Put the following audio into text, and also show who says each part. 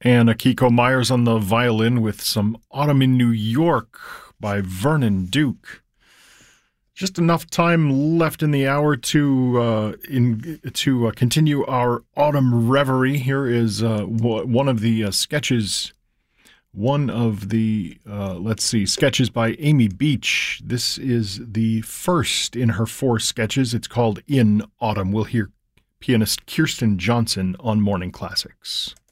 Speaker 1: And Akiko Myers on the violin with some Autumn in New York by Vernon Duke. Just enough time left in the hour to continue our autumn reverie. Here is one of the sketches. Sketches by Amy Beach. This is the first in her 4 sketches. It's called In Autumn. We'll hear pianist Kirsten Johnson on Morning Classics.